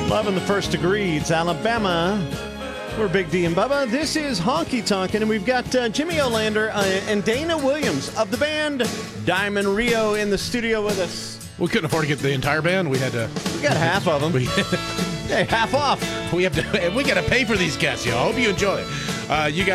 Loving the First Degree. It's Alabama. We're Big D and Bubba. This is Honky Tonkin', and we've got Jimmy Olander and Dana Williams of the band Diamond Rio in the studio with us. We couldn't afford to get the entire band. We had to. We got half of them. Hey, half off. We got to pay for these guests, y'all. I hope you enjoy it. You got